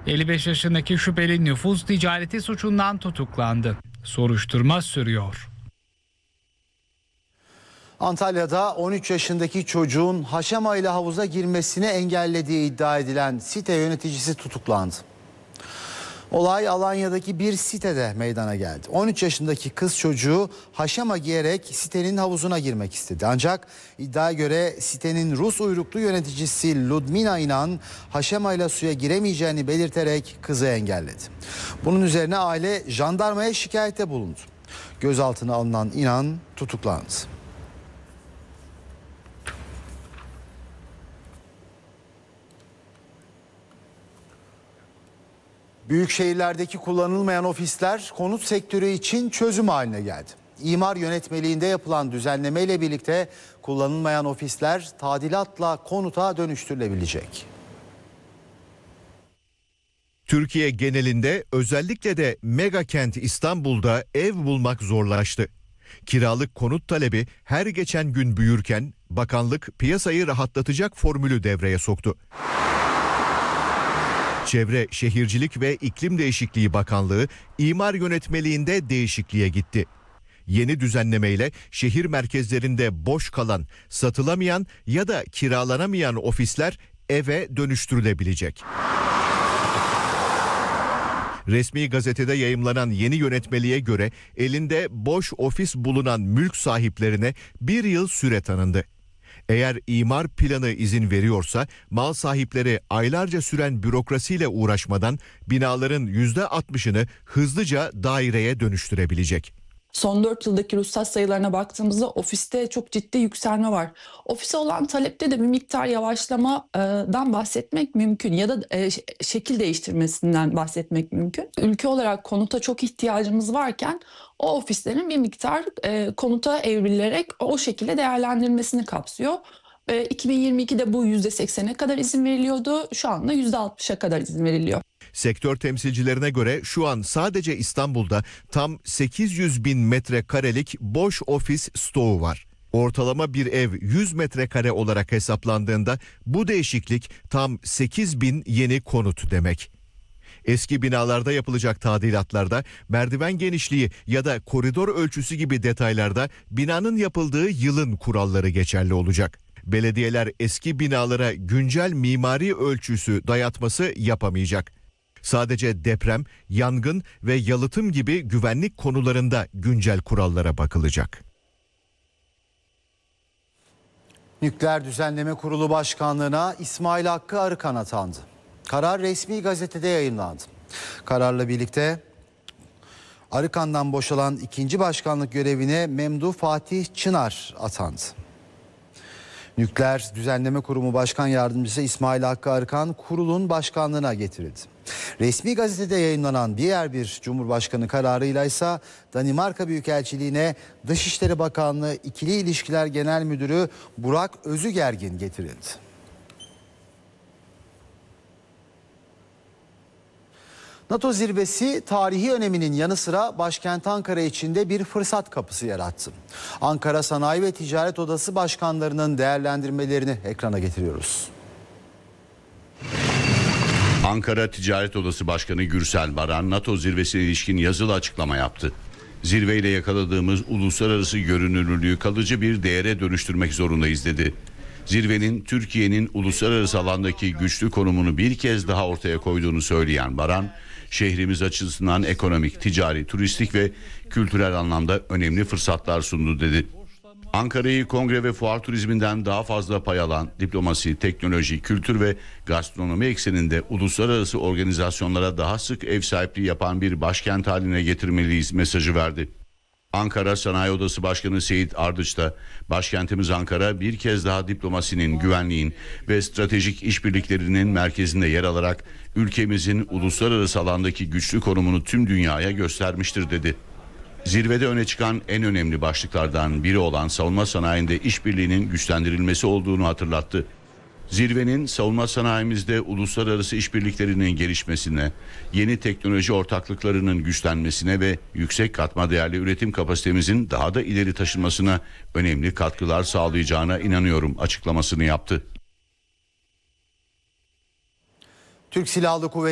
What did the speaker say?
55 yaşındaki şüpheli nüfus ticareti suçundan tutuklandı. Soruşturma sürüyor. Antalya'da 13 yaşındaki çocuğun haşama ile havuza girmesini engellediği iddia edilen site yöneticisi tutuklandı. Olay Alanya'daki bir sitede meydana geldi. 13 yaşındaki kız çocuğu haşama giyerek sitenin havuzuna girmek istedi. Ancak iddiaya göre sitenin Rus uyruklu yöneticisi Ludmila İnan haşamayla suya giremeyeceğini belirterek kızı engelledi. Bunun üzerine aile jandarmaya şikayette bulundu. Gözaltına alınan İnan tutuklandı. Büyük şehirlerdeki kullanılmayan ofisler konut sektörü için çözüm haline geldi. İmar yönetmeliğinde yapılan düzenlemeyle birlikte kullanılmayan ofisler tadilatla konuta dönüştürülebilecek. Türkiye genelinde özellikle de mega kent İstanbul'da ev bulmak zorlaştı. Kiralık konut talebi her geçen gün büyürken bakanlık piyasayı rahatlatacak formülü devreye soktu. Çevre, Şehircilik ve İklim Değişikliği Bakanlığı imar yönetmeliğinde değişikliğe gitti. Yeni düzenlemeyle şehir merkezlerinde boş kalan, satılamayan ya da kiralanamayan ofisler eve dönüştürülebilecek. Resmi gazetede yayımlanan yeni yönetmeliğe göre elinde boş ofis bulunan mülk sahiplerine 1 yıl süre tanındı. Eğer imar planı izin veriyorsa mal sahipleri aylarca süren bürokrasiyle uğraşmadan binaların %60'ını hızlıca daireye dönüştürebilecek. Son 4 yıldaki ruhsat sayılarına baktığımızda ofiste çok ciddi yükselme var. Ofise olan talepte de bir miktar yavaşlamadan bahsetmek mümkün ya da şekil değiştirmesinden bahsetmek mümkün. Ülke olarak konuta çok ihtiyacımız varken o ofislerin bir miktar konuta evrilerek o şekilde değerlendirilmesini kapsıyor. 2022'de bu %80'e kadar izin veriliyordu. Şu anda %60'a kadar izin veriliyor. Sektör temsilcilerine göre şu an sadece İstanbul'da tam 800 bin metrekarelik boş ofis stoğu var. Ortalama bir ev 100 metrekare olarak hesaplandığında bu değişiklik tam 8 bin yeni konut demek. Eski binalarda yapılacak tadilatlarda merdiven genişliği ya da koridor ölçüsü gibi detaylarda binanın yapıldığı yılın kuralları geçerli olacak. Belediyeler eski binalara güncel mimari ölçüsü dayatması yapamayacak. Sadece deprem, yangın ve yalıtım gibi güvenlik konularında güncel kurallara bakılacak. Nükleer Düzenleme Kurulu Başkanlığı'na İsmail Hakkı Arıkan atandı. Karar resmi gazetede yayımlandı. Kararla birlikte Arıkan'dan boşalan 2. başkanlık görevine Memduh Fatih Çınar atandı. Nükleer Düzenleme Kurumu Başkan Yardımcısı İsmail Hakkı Arıkan kurulun başkanlığına getirildi. Resmi gazetede yayınlanan diğer bir Cumhurbaşkanı kararıyla ise Danimarka Büyükelçiliğine Dışişleri Bakanlığı İkili İlişkiler Genel Müdürü Burak Özügergin getirildi. NATO zirvesi tarihi öneminin yanı sıra başkent Ankara için de bir fırsat kapısı yarattı. Ankara Sanayi ve Ticaret Odası başkanlarının değerlendirmelerini ekrana getiriyoruz. Ankara Ticaret Odası Başkanı Gürsel Baran, NATO zirvesine ilişkin yazılı açıklama yaptı. Zirveyle yakaladığımız uluslararası görünürlüğü kalıcı bir değere dönüştürmek zorundayız dedi. Zirvenin Türkiye'nin uluslararası alandaki güçlü konumunu bir kez daha ortaya koyduğunu söyleyen Baran, şehrimiz açısından ekonomik, ticari, turistik ve kültürel anlamda önemli fırsatlar sundu dedi. Ankara'yı kongre ve fuar turizminden daha fazla pay alan, diplomasi, teknoloji, kültür ve gastronomi ekseninde uluslararası organizasyonlara daha sık ev sahipliği yapan bir başkent haline getirmeliyiz mesajı verdi. Ankara Sanayi Odası Başkanı Seyit Ardıç da başkentimiz Ankara bir kez daha diplomasinin, güvenliğin ve stratejik işbirliklerinin merkezinde yer alarak ülkemizin uluslararası alandaki güçlü konumunu tüm dünyaya göstermiştir dedi. Zirvede öne çıkan en önemli başlıklardan biri olan savunma sanayinde işbirliğinin güçlendirilmesi olduğunu hatırlattı. Zirvenin savunma sanayimizde uluslararası işbirliklerinin gelişmesine, yeni teknoloji ortaklıklarının güçlenmesine ve yüksek katma değerli üretim kapasitemizin daha da ileri taşınmasına önemli katkılar sağlayacağına inanıyorum açıklamasını yaptı. Türk Silahlı Kuvvetleri